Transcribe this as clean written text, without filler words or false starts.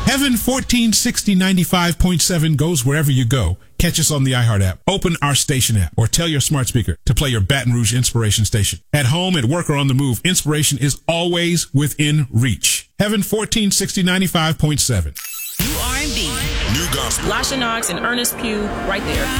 Heaven 146095.7 goes wherever you go. Catch us on the iHeart app. Open our station app or tell your smart speaker to play your Baton Rouge Inspiration station. At home, at work, or on the move, inspiration is always within reach. Heaven 146095.7. New R&B. New gospel. Lasha Knox and Ernest Pugh right there.